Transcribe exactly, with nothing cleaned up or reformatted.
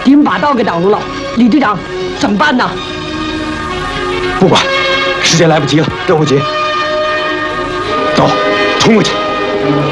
丁八岛给挡住了，李队长怎么办呢？ 不管，时间来不及了，任务急，走，冲过去。